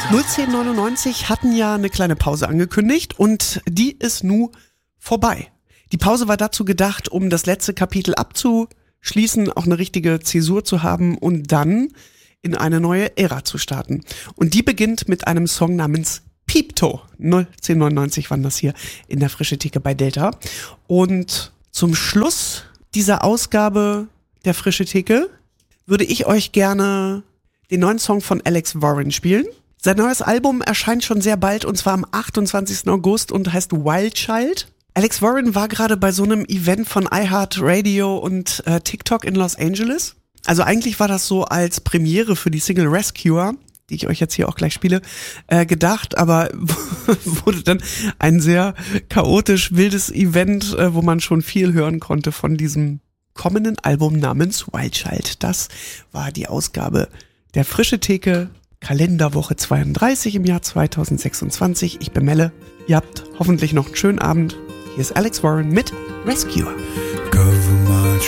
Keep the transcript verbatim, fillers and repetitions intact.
null zehn neunundneunzig hatten ja eine kleine Pause angekündigt und die ist nun vorbei. Die Pause war dazu gedacht, um das letzte Kapitel abzuschließen, auch eine richtige Zäsur zu haben und dann in eine neue Ära zu starten. Und die beginnt mit einem Song namens Piepto. null zehn neunundneunzig waren das hier in der Frische Theke bei Delta. Und zum Schluss dieser Ausgabe der Frische Theke würde ich euch gerne den neuen Song von Alex Warren spielen. Sein neues Album erscheint schon sehr bald und zwar am achtundzwanzigsten August und heißt Wild Child. Alex Warren war gerade bei so einem Event von iHeartRadio und äh, TikTok in Los Angeles. Also eigentlich war das so als Premiere für die Single Rescuer, die ich euch jetzt hier auch gleich spiele, äh, gedacht, aber wurde dann ein sehr chaotisch wildes Event, äh, wo man schon viel hören konnte von diesem kommenden Album namens Wild Child. Das war die Ausgabe der Frische Theke, Kalenderwoche zweiunddreißig im Jahr zweitausendsechsundzwanzig. Ich bin Melle. Ihr habt hoffentlich noch einen schönen Abend. Hier ist Alex Warren mit Rescuer.